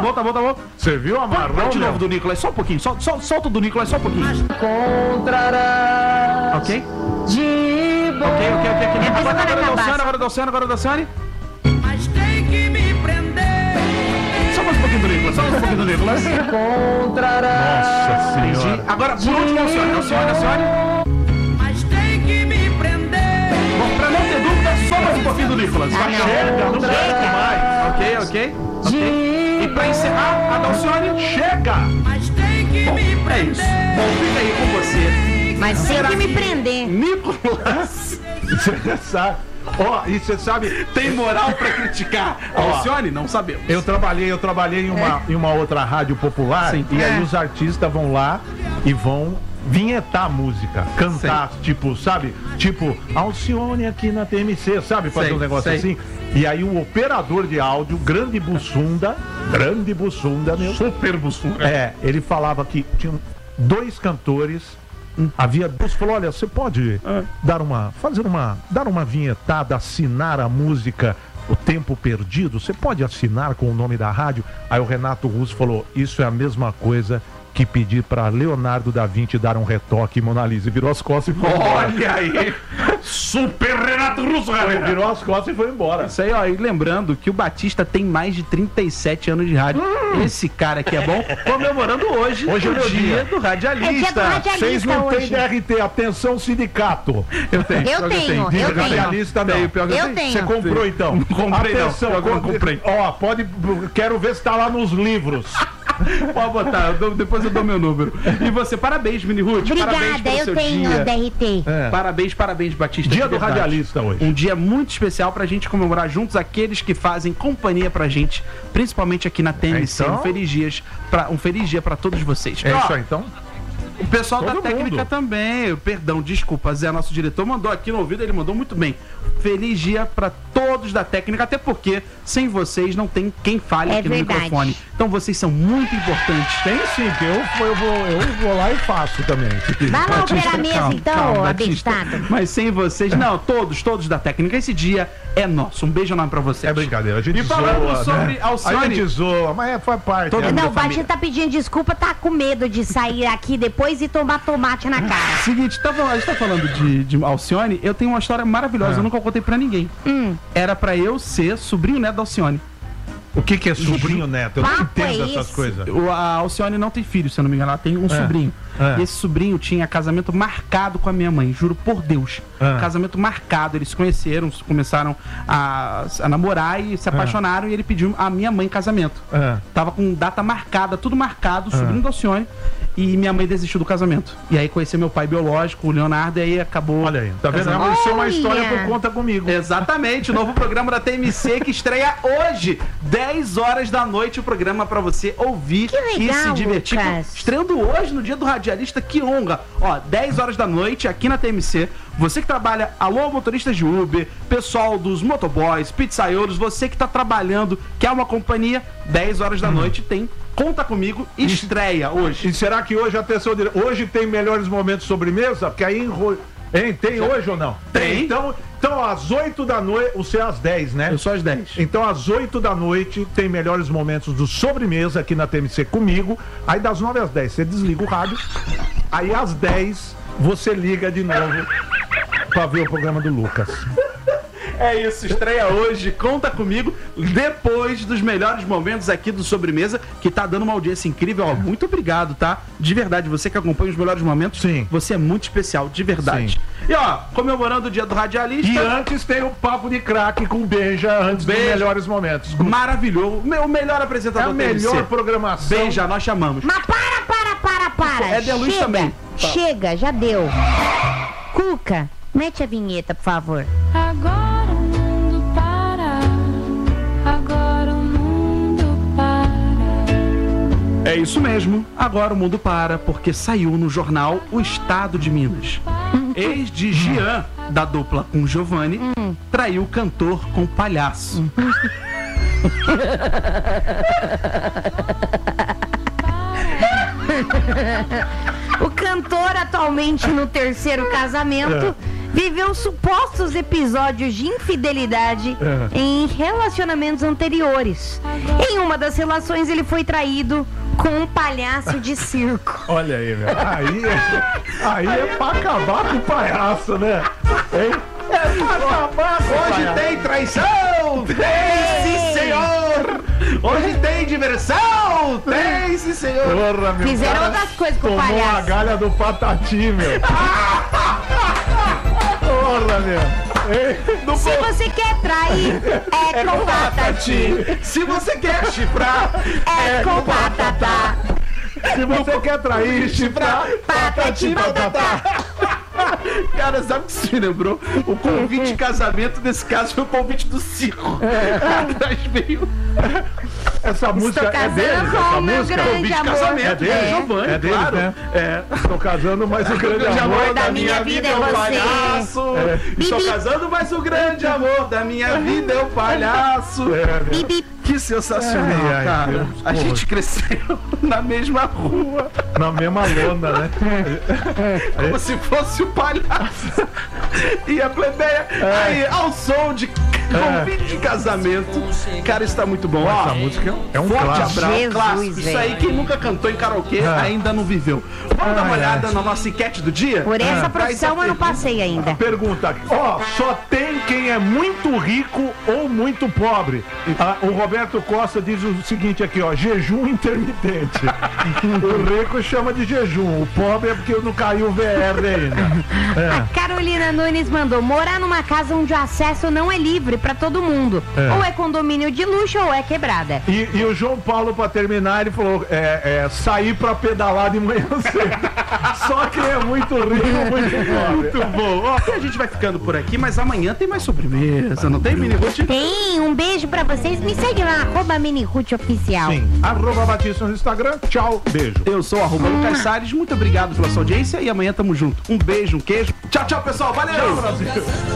Tá bom. Você viu, amarrão? De novo do Nicolas, só um pouquinho. Solta o do Nicolas, só um pouquinho. Encontrarás. Ok? De bom. Ok. Agora da Alcione. Mas tem que me prender. Só mais um pouquinho do Nicolas. Encontrarás. Nossa senhora. Agora, por último, Alcione. Mas tem que me prender. Bom, pra não ter dúvida, só mais um pouquinho do Nicolas. Chega, não aguento mais. Ok. E pra encerrar, a da Alcione. Chega! Mas tem que me prender. É isso. Bom, fica aí com você. Mas tem que me prender. Nicolas. Você sabe. E você sabe, tem moral pra criticar a Alcione? Não sabemos. Eu trabalhei em uma outra rádio popular. Sim. E aí os artistas vão lá e vão vinhetar a música, cantar, tipo, sabe? Tipo, Alcione aqui na TMC, sabe? Fazer um negócio assim. E aí o operador de áudio, grande bussunda, meu. Super bussunda. Ele falava que tinham 2 cantores. Havia dois, falou, olha, você pode dar uma vinhetada, assinar a música O Tempo Perdido? Você pode assinar com o nome da rádio? Aí o Renato Russo falou, isso é a mesma coisa que pedir para Leonardo da Vinci dar um retoque em Mona Lisa. E virou as costas e foi embora. Olha aí! Super Renato Russo, virou as costas e foi embora. Isso aí, e lembrando que o Batista tem mais de 37 anos de rádio. Esse cara aqui é bom, comemorando hoje é o dia do radialista. É dia do radialista. Vocês não têm DRT, atenção sindicato. Eu tenho. Radialista não. Eu tenho. Você comprou então? Comprei, atenção, não. Comprei. Quero ver se tá lá nos livros. Pode botar, depois eu dou meu número. E você, parabéns, Mini Ruth. Obrigada, parabéns pelo eu seu tenho dia. DRT. Parabéns, Batista. Dia do radialista hoje. Um dia muito especial pra gente comemorar juntos aqueles que fazem companhia pra gente, principalmente aqui na TMC. Então? Um feliz dia pra todos vocês. É isso aí, então? O pessoal Todo da técnica mundo. também. Perdão, desculpa, Zé, nosso diretor, mandou aqui no ouvido, ele mandou muito bem. Feliz dia pra todos da técnica, até porque sem vocês não tem quem fale aqui no microfone. Então vocês são muito importantes. Tem sim, que eu vou lá e faço também. Vai lá operar a mesa então, abestado. Mas sem vocês, não, todos da técnica, esse dia é nosso. Um beijo enorme pra vocês. É brincadeira, a gente E falando zoa, sobre né? Alcione... A gente zoa, mas faz parte. Não, o Batista tá pedindo desculpa, tá com medo de sair aqui depois e tomar tomate na cara. Seguinte, a gente tá falando de Alcione, eu tenho uma história maravilhosa, eu nunca contei pra ninguém. Era pra eu ser sobrinho neto da Alcione. O que é sobrinho neto? Eu não entendo essas coisas. A Alcione não tem filho, se eu não me engano, ela tem um sobrinho. E esse sobrinho tinha casamento marcado com a minha mãe, juro por Deus. Casamento marcado, eles se conheceram, começaram a namorar e se apaixonaram e ele pediu a minha mãe em casamento. Tava com data marcada, tudo marcado, sobrinho da Alcione. E minha mãe desistiu do casamento. E aí conheceu meu pai biológico, o Leonardo, e aí acabou... Olha aí, tá vendo? Isso é uma história por conta comigo. Exatamente, o novo programa da TMC que estreia hoje, 10 horas da noite, o programa pra você ouvir e se divertir. Estreando hoje, no dia do radialista, que honra! 10 horas da noite, aqui na TMC, você que trabalha, alô motoristas de Uber, pessoal dos motoboys, pizzaiolo, você que tá trabalhando, quer uma companhia, 10 horas da noite tem Conta Comigo, estreia hoje. E será que hoje, atenção, hoje tem melhores momentos de sobremesa? Porque aí tem hoje ou não? Tem. Então às 8 da noite, você é às 10, né? Eu sou às 10. Então às 8 da noite tem melhores momentos do sobremesa aqui na TMC comigo. Aí das 9 às 10 você desliga o rádio. Aí às 10 você liga de novo pra ver o programa do Lucas. É isso, estreia hoje, Conta Comigo, depois dos melhores momentos aqui do Sobremesa, que tá dando uma audiência incrível. Muito obrigado, tá? De verdade, você que acompanha os melhores momentos, sim, você é muito especial, de verdade. Sim. E comemorando o dia do radialista. E antes tem o Papo de Craque com Beija, antes dos melhores momentos. Maravilhoso, o melhor apresentador da TMC. É a melhor programação. Beija, nós chamamos. Mas para! É de Luz também. Chega, já deu. Cuca, mete a vinheta, por favor. Agora o mundo para. Agora o mundo para. É isso mesmo. Agora o mundo para, porque saiu no jornal O Estado de Minas. Ex de Jean, da dupla com Giovanni, traiu o cantor com palhaço. O cantor, atualmente no terceiro casamento, viveu supostos episódios de infidelidade em relacionamentos anteriores. Em uma das relações, ele foi traído com um palhaço de circo. Olha aí, velho. Aí é pra acabar com o palhaço, né? Hein? É pra acabar com o Hoje palhaço. tem traição! Tem, sim, senhor! Hoje tem diversão! Tem, sim, senhor! Porra, meu Fizeram cara outras coisas com o tomou palhaço. a galha do Patati, meu. Porra, meu. Ei, Se você quer trair, é com patati. Se você quer chifrar, É com patata. se você quer trair, chifrar, Patati, patatá. cara, sabe o que se lembrou? O convite de casamento desse caso foi o convite do circo. Atrás veio essa música Estou é deles, casando essa com meu música. grande convite de amor. casamento. É dele, Giovanni, é dele, claro. né? Estou casando, mas o grande amor da minha vida é o você. palhaço. Estou Bibi. casando, mas o grande amor da minha vida é o palhaço. Bip, bip. Que sensacional, Ai, ai, cara. Deus, A porra. gente cresceu na mesma rua, na mesma lona, né? como se fosse o palhaço e a plebeia. Aí, ao som de convite de casamento. Cara, está muito bom. Ó, Essa música é um forte clássico. abraço, Jesus, clássico. Isso aí, velho. quem nunca cantou em karaokê ainda não viveu. Vamos dar uma olhada na nossa enquete do dia? Por essa Traz profissão a eu não passei ainda. Pergunta aqui, ó, só tem quem é muito rico ou muito pobre. O Roberto Costa diz o seguinte aqui, ó, jejum intermitente. O rico chama de jejum, o pobre é porque não caiu o VR ainda. A Carolina Nunes mandou morar numa casa onde o acesso não é livre pra todo mundo. Ou é condomínio de luxo ou é quebrada. E o João Paulo, pra terminar, ele falou, sair pra pedalar de manhã cedo. Só quem é muito rico, muito pobre. Muito bom. Ó, a gente vai ficando por aqui, mas amanhã tem mais sobremesa, não tem, Mini Ruth? Tem, um beijo pra vocês. Me segue lá, @MiniRuth_oficial. Sim, @Batista no Instagram, tchau, beijo. Eu sou o @Lucas Salles, muito obrigado pela sua audiência e amanhã tamo junto. Um beijo, um queijo. Tchau, tchau, pessoal. Valeu! Brasil.